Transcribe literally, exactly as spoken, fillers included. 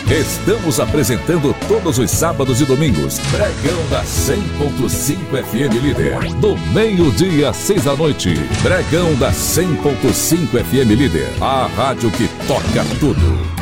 Estamos apresentando todos os sábados e domingos Bregão da cem ponto cinco F M Líder. Do meio-dia às seis da noite. Bregão da cem ponto cinco F M Líder. A rádio que toca tudo.